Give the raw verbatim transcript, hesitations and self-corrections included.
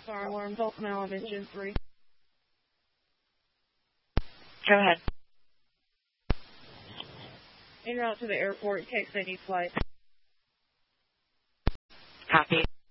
Fire alarm, Vulcan Island, engine three. Go ahead. En route to the airport, K X A needs flight. Copy.